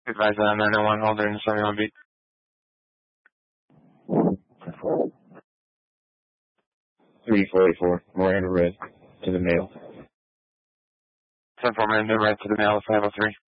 Advise on 901 Holder and 71 beat. 3484, Miranda Red, to the mail. 10-4 Miranda Red to the mail, 503.